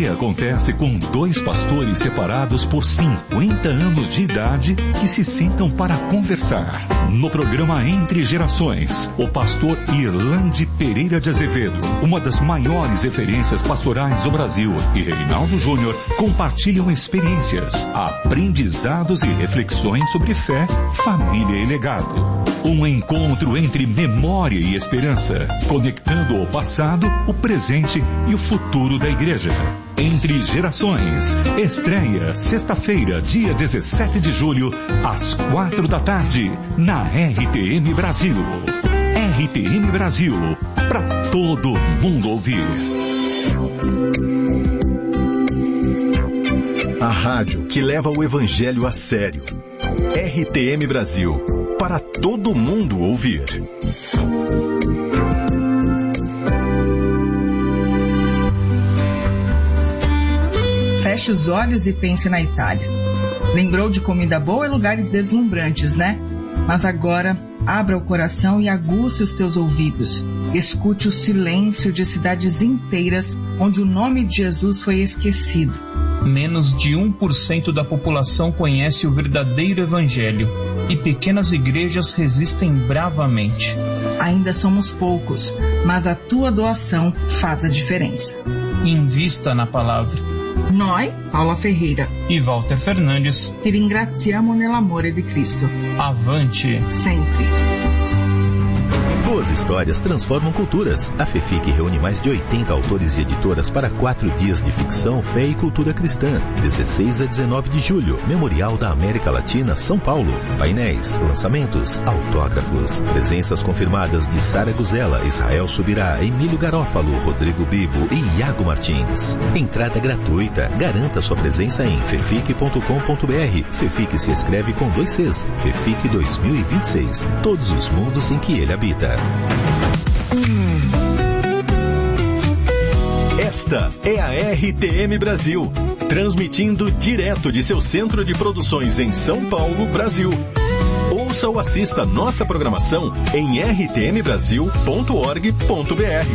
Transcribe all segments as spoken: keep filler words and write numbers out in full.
que acontece com dois pastores separados por cinquenta anos de idade que se sentam para conversar. No programa Entre Gerações, o pastor Irlande Pereira de Azevedo, uma das maiores referências pastorais do Brasil, e Reinaldo Júnior compartilham experiências, aprendizados e reflexões sobre fé, família e legado. Um encontro entre memória e esperança, conectando o passado, o presente e o futuro da igreja. Entre Gerações, estreia sexta-feira, dia dezessete de julho, às quatro da tarde, na R T M Brasil. R T M Brasil, para todo mundo ouvir. A rádio que leva o evangelho a sério. R T M Brasil, para todo mundo ouvir. Feche os olhos e pense na Itália. Lembrou de comida boa e lugares deslumbrantes, né? Mas agora, abra o coração e aguce os teus ouvidos. Escute o silêncio de cidades inteiras onde o nome de Jesus foi esquecido. Menos de um por cento da população conhece o verdadeiro evangelho e pequenas igrejas resistem bravamente. Ainda somos poucos, mas a tua doação faz a diferença. Invista na palavra. Noi, Paula Ferreira e Walter Fernandes, ti ringraziamo nell'amore di Cristo. Avante sempre. Boas histórias transformam culturas. A FEFIC reúne mais de oitenta autores e editoras para quatro dias de ficção, fé e cultura cristã. dezesseis a dezenove de julho, Memorial da América Latina, São Paulo. Painéis, lançamentos, autógrafos. Presenças confirmadas de Sara Guzela, Israel Subirá, Emílio Garófalo, Rodrigo Bibo e Iago Martins. Entrada gratuita. Garanta sua presença em fefic ponto com ponto br. FEFIC se escreve com dois Cs. FEFIC dois mil e vinte e seis. Todos os mundos em que ele habita. Esta é a R T M Brasil, transmitindo direto de seu centro de produções em São Paulo, Brasil. Ouça ou assista nossa programação em r t m brasil ponto org ponto b r.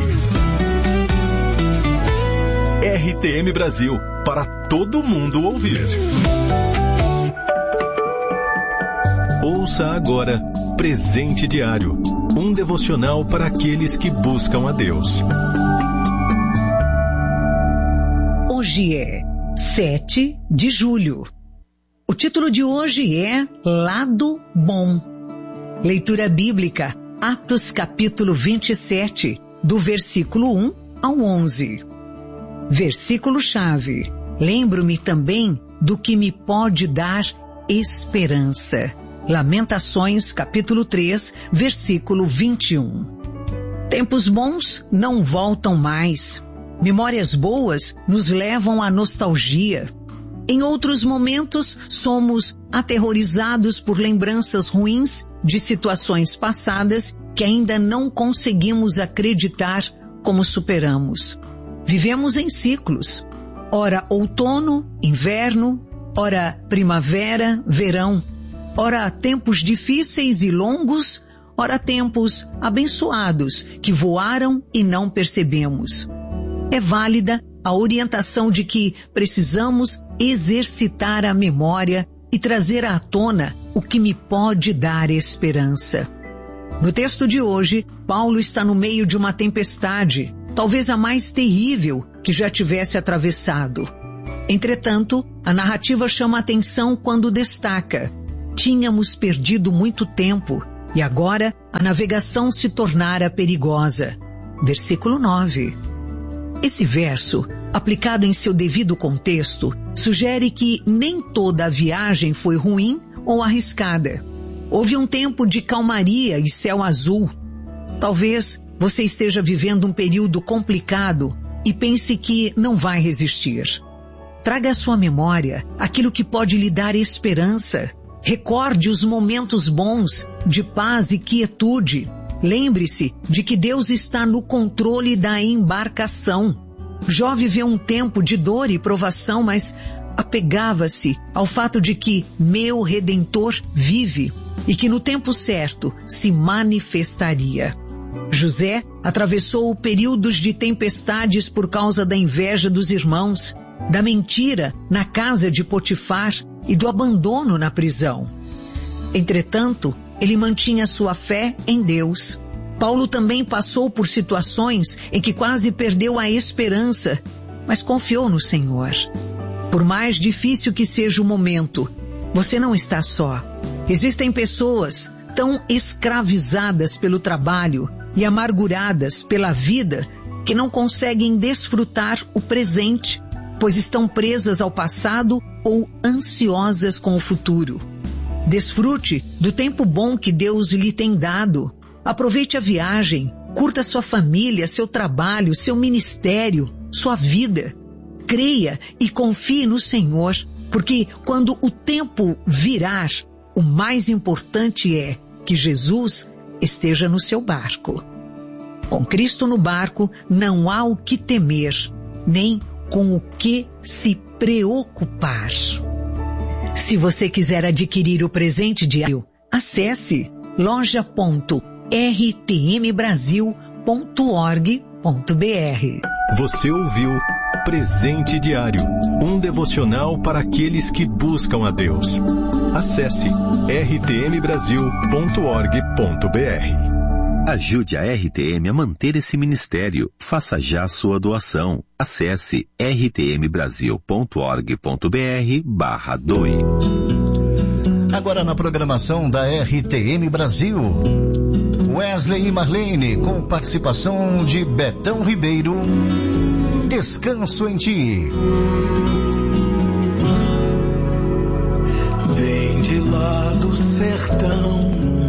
R T M Brasil, para todo mundo ouvir. Ouça agora Presente Diário, um devocional para aqueles que buscam a Deus. Hoje é sete de julho. O título de hoje é Lado Bom. Leitura bíblica, Atos capítulo vinte e sete, do versículo um ao onze. Versículo-chave: lembro-me também do que me pode dar esperança. Lamentações, capítulo três, versículo vinte e um. Tempos bons não voltam mais. Memórias boas nos levam à nostalgia. Em outros momentos, somos aterrorizados por lembranças ruins de situações passadas que ainda não conseguimos acreditar como superamos. Vivemos em ciclos. Ora outono, inverno, ora primavera, verão. Ora tempos difíceis e longos, ora tempos abençoados que voaram e não percebemos. É válida a orientação de que precisamos exercitar a memória e trazer à tona o que me pode dar esperança. No texto de hoje, Paulo está no meio de uma tempestade, talvez a mais terrível que já tivesse atravessado. Entretanto, a narrativa chama a atenção quando destaca: tínhamos perdido muito tempo e agora a navegação se tornara perigosa. Versículo nove. Esse verso, aplicado em seu devido contexto, sugere que nem toda a viagem foi ruim ou arriscada. Houve um tempo de calmaria e céu azul. Talvez você esteja vivendo um período complicado e pense que não vai resistir. Traga à sua memória aquilo que pode lhe dar esperança. Recorde os momentos bons de paz e quietude. Lembre-se de que Deus está no controle da embarcação. Jó viveu um tempo de dor e provação, mas apegava-se ao fato de que meu Redentor vive e que no tempo certo se manifestaria. José atravessou períodos de tempestades por causa da inveja dos irmãos, da mentira na casa de Potifar e do abandono na prisão. Entretanto, ele mantinha sua fé em Deus. Paulo também passou por situações em que quase perdeu a esperança, mas confiou no Senhor. Por mais difícil que seja o momento, você não está só. Existem pessoas tão escravizadas pelo trabalho e amarguradas pela vida que não conseguem desfrutar o presente, pois estão presas ao passado ou ansiosas com o futuro. Desfrute do tempo bom que Deus lhe tem dado. Aproveite a viagem, curta sua família, seu trabalho, seu ministério, sua vida. Creia e confie no Senhor, porque quando o tempo virar, o mais importante é que Jesus esteja no seu barco. Com Cristo no barco, não há o que temer, nem com o que se preocupar. Se você quiser adquirir o presente diário, acesse loja ponto r t m brasil ponto org ponto b r. Você ouviu Presente Diário, um devocional para aqueles que buscam a Deus. Acesse r t m brasil ponto org ponto b r. Ajude a R T M a manter esse ministério. Faça já sua doação. Acesse r t m brasil ponto org ponto b r barra doe. Agora na programação da R T M Brasil, Wesley e Marlene, com participação de Betão Ribeiro, Descanso em Ti. Vem de lá do sertão,